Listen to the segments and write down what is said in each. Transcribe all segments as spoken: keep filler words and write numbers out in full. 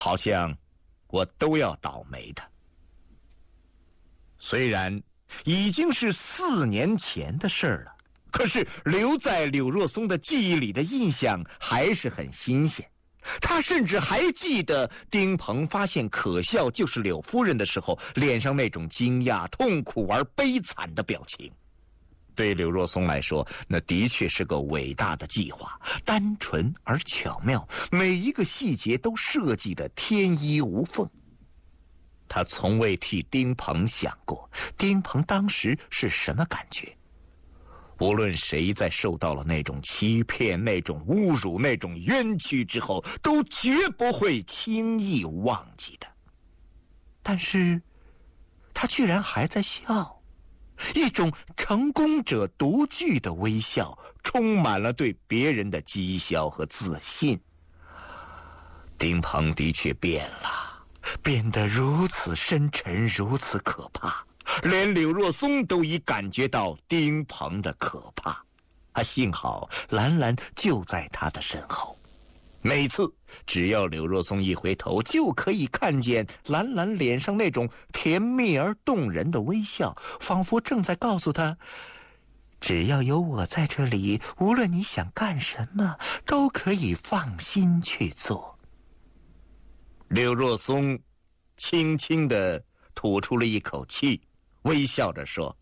好像我都要倒霉的。虽然已经是四年前的事儿了，可是留在柳若松的记忆里的印象还是很新鲜。他甚至还记得丁鹏发现可笑就是柳夫人的时候，脸上那种惊讶、痛苦而悲惨的表情。对柳若松来说，那的确是个伟大的计划，单纯而巧妙，每一个细节都设计得天衣无缝。他从未替丁鹏想过，丁鹏当时是什么感觉。无论谁在受到了那种欺骗、那种侮辱、那种冤屈之后，都绝不会轻易忘记的。但是，他居然还在笑，一种成功者独具的微笑，充满了对别人的讥笑和自信。丁鹏的确变了，变得如此深沉，如此可怕。连柳若松都已感觉到丁鹏的可怕，啊，幸好兰兰就在他的身后。每次只要柳若松一回头，就可以看见兰兰脸上那种甜蜜而动人的微笑，仿佛正在告诉他，只要有我在这里，无论你想干什么，都可以放心去做。柳若松轻轻地吐出了一口气，微笑着说：“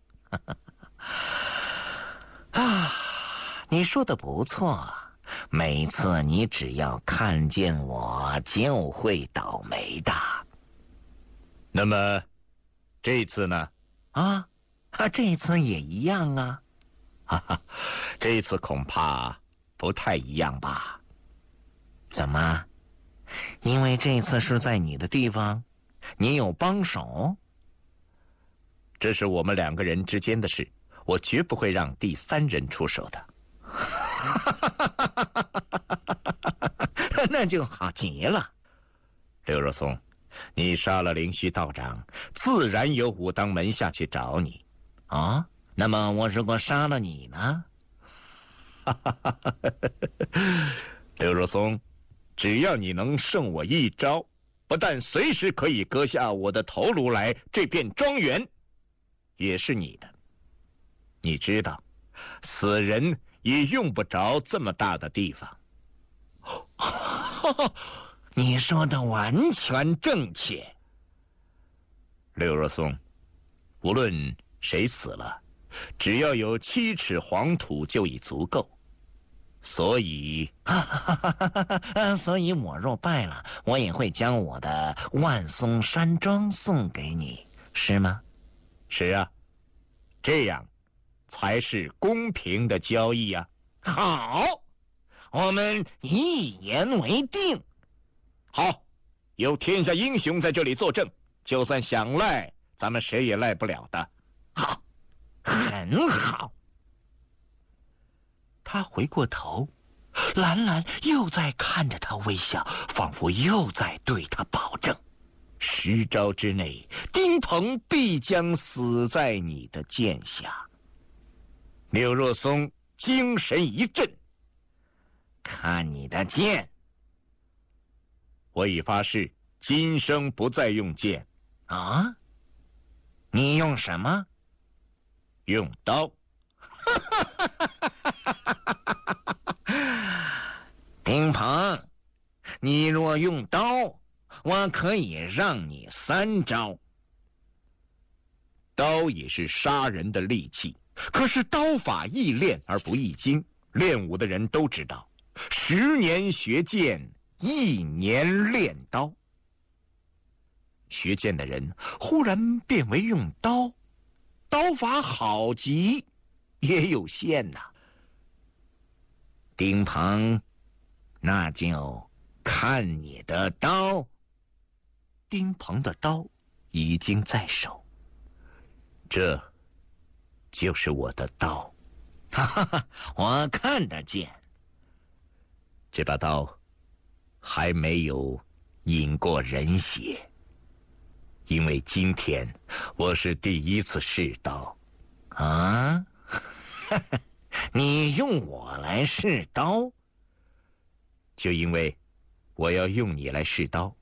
啊，你说的不错，每次你只要看见我，就会倒霉的。那么，这次呢？啊，啊，这次也一样啊。哈哈，这次恐怕不太一样吧？怎么？因为这次是在你的地方，你有帮手？”这是我们两个人之间的事，我绝不会让第三人出手的。那就好极了。柳若松，你杀了灵虚道长，自然有武当门下去找你。啊，那么我如果杀了你呢？柳若松，只要你能胜我一招，不但随时可以割下我的头颅来，这片庄园也是你的。你知道，死人也用不着这么大的地方。你说的完全正确。柳若松，无论谁死了，只要有七尺黄土就已足够。所以，所以我若败了，我也会将我的万松山庄送给你，是吗？是啊，这样才是公平的交易啊。好，我们一言为定。好，有天下英雄在这里作证，就算想赖，咱们谁也赖不了的。好，很好。他回过头，兰兰又在看着他微笑，仿佛又在对他保证，十招之内，丁鹏必将死在你的剑下。柳若松精神一振，看你的剑。我已发誓，今生不再用剑。啊？你用什么？用刀。丁鹏，你若用刀，我可以让你三招。刀也是杀人的利器，可是刀法易练而不易精，练武的人都知道，十年学剑，一年练刀。学剑的人忽然变为用刀，刀法好极，也有限呐。丁鹏，那就看你的刀。丁鹏的刀已经在手，这就是我的刀。哈哈哈，我看得见。这把刀还没有饮过人血，因为今天我是第一次试刀。啊？你用我来试刀？就因为我要用你来试刀，